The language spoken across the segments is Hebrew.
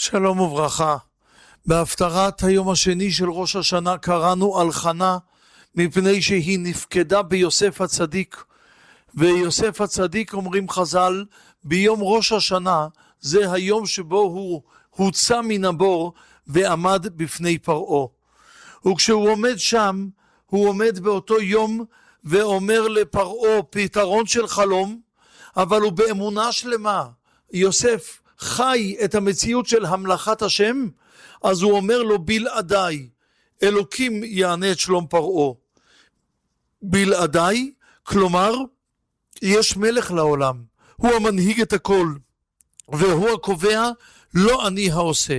שלום וברכה. בהפטרת היום השני של ראש השנה קראנו על חנה מפני שהיא נפקדה ביוסף הצדיק, ויוסף הצדיק אומרים חז"ל ביום ראש השנה זה היום שבו הוא הוצא מן הבור ועמד בפני פרעה, וכשהוא עומד שם הוא עומד באותו יום ואומר לפרעה פתרון של חלום, אבל הוא באמונה שלמה. יוסף חי את המציאות של המלכת השם, אז הוא אומר לו בלעדיי אלוקים יענה את שלום פרעה. בלעדיי, כלומר יש מלך לעולם, הוא המנהיג את הכל והוא הקובע, לא אני העושה.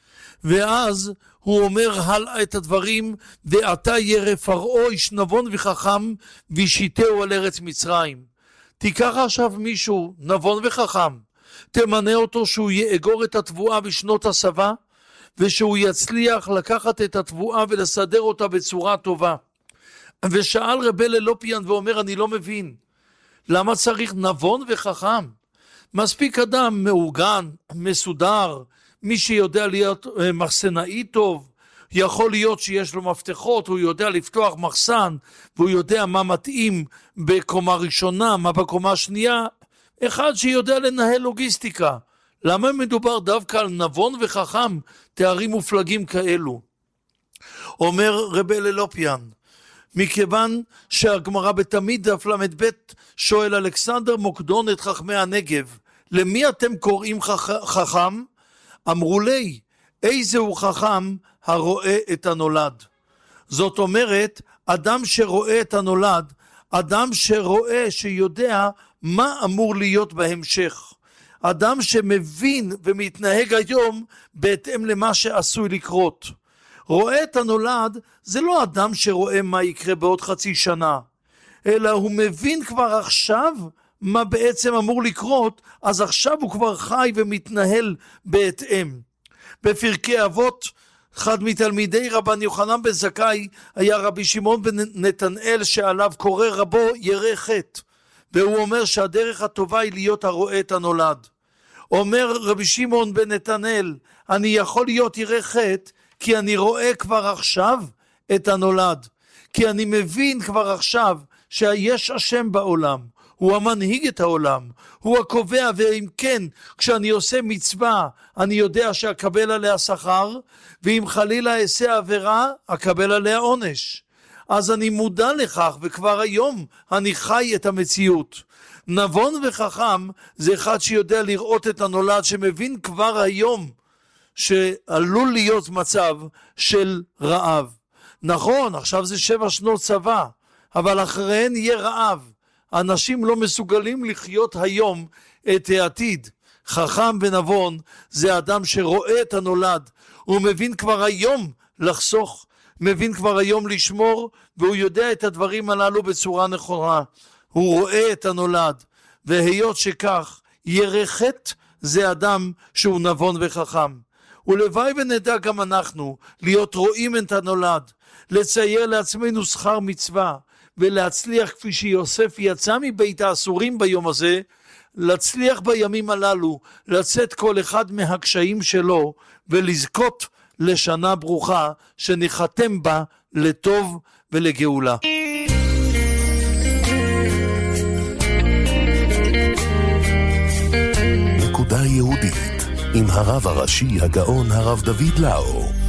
ואז הוא אומר הלאה את הדברים, ועתה ירא פרעה איש נבון וחכם וישיתהו על ארץ מצרים. תיקח עכשיו מישהו נבון וחכם, תמנה אותו שהוא יאגור את התבואה בשנות הסבה, ושהוא יצליח לקחת את התבואה ולסדר אותה בצורה טובה. ושאל רבי ללופיאן ואומר, אני לא מבין, למה צריך נבון וחכם? מספיק אדם מאורגן, מסודר, מי שיודע להיות מחסנאי טוב, יכול להיות שיש לו מפתחות, הוא יודע לפתוח מחסן, והוא יודע מה מתאים בקומה ראשונה, מה בקומה שנייה, אחד שיודע לנהל לוגיסטיקה. למה מדובר דווקא על נבון וחכם, תארים מופלגים כאלו? אומר רבי ללופיאן, מכיוון שהגמרא בתמיד דף למד ב' שואל אלכסנדר מוקדון את חכמי הנגב, למי אתם קוראים חכם? אמרו לי, איזהו חכם הרואה את הנולד. זאת אומרת, אדם שרואה את הנולד, אדם שרואה, שיודע מה אמור להיות בהמשך. אדם שמבין ומתנהג היום בהתאם למה שעשוי לקרות. רואה את הנולד זה לא אדם שרואה מה יקרה בעוד חצי שנה, אלא הוא מבין כבר עכשיו מה בעצם אמור לקרות, אז עכשיו הוא כבר חי ומתנהל בהתאם. בפרקי אבות, אחד מתלמידי רבן יוחנן בן זכאי היה רבי שמעון בן נתנאל, שעליו קורא רבו ירא חטא, והוא אומר שהדרך הטובה היא להיות הרואה את הנולד. אומר רבי שמעון בן נתנאל, אני יכול להיות ירא חטא כי אני רואה כבר עכשיו את הנולד, כי אני מבין כבר עכשיו שיש השם בעולם, הוא המנהיג את העולם, הוא הקובע, ואם כן, כשאני עושה מצווה, אני יודע שאקבל עליה שכר, ואם חלילה אעשה עבירה, אקבל עליה עונש. אז אני מודע לכך, וכבר היום אני חי את המציאות. נבון וחכם זה אחד שיודע לראות את הנולד, שמבין כבר היום שעלול להיות מצב של רעב. נכון, עכשיו זה 7 שנות צבא, אבל אחריהן יהיה רעב. אנשים לא מסוגלים לחיות היום את העתיד. חכם ונבון זה אדם שרואה את הנולד, הוא מבין כבר היום לחסוך, מבין כבר היום לשמור, והוא יודע את הדברים הללו בצורה נכונה. הוא רואה את הנולד, והיות שכך ירא חטא זה אדם שהוא נבון וחכם. ולוואי ונדע גם אנחנו להיות רואים את הנולד, לצייר לעצמנו שכר מצווה, ולהצליח כפי שיוסף יצא מבית האסורים ביום הזה, להצליח בימים הללו, לצאת כל אחד מהקשיים שלו, ולזכות לשנה ברוכה שנחתם בה לטוב ולגאולה. נקודה יהודית עם הרב הראשי הגאון הרב דוד לאו.